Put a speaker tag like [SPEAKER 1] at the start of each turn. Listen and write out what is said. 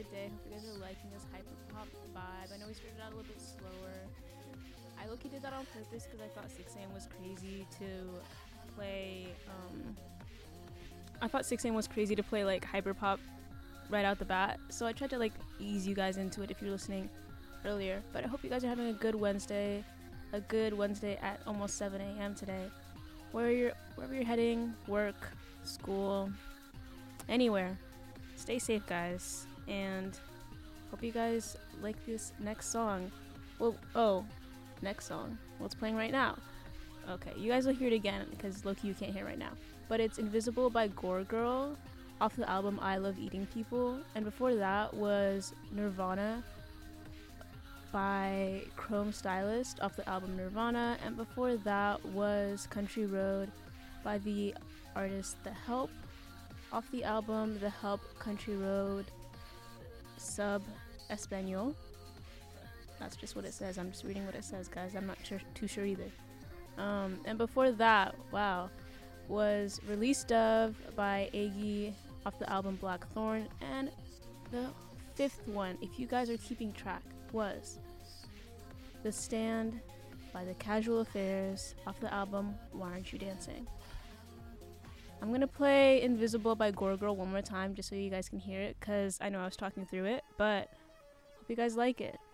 [SPEAKER 1] day. Hope you guys are liking this hyper pop vibe. I know we started out a little bit slower. I low-key did that on purpose because I thought 6am was crazy to play. I thought 6am was crazy to play like hyper pop right out the bat. So I tried to like ease you guys into it if you're listening earlier. But I hope you guys are having a good Wednesday at almost 7am today. Wherever you're heading, work, school, anywhere. Stay safe, guys, and hope you guys like this next song. Next song. Well, it's playing right now. Okay, you guys will hear it again because low-key you can't hear it right now. But it's Invisible by Gore Girl off the album I Love Eating People. And before that was Nirvana by Chrome Stylist off the album Nirvana. And before that was Country Road by the artist The Help off the album The Help Country Road Sub Espanol. That's just what it says. I'm just reading what it says, guys. I'm not too sure either. And before that, was Released Of by Iggy off the album Blackthorn. And the fifth one, if you guys are keeping track, was The Stand by The Casual Affairs off the album Why Aren't You Dancing? I'm going to play Invisible by Gore Girl one more time just so you guys can hear it because I know I was talking through it, but hope you guys like it.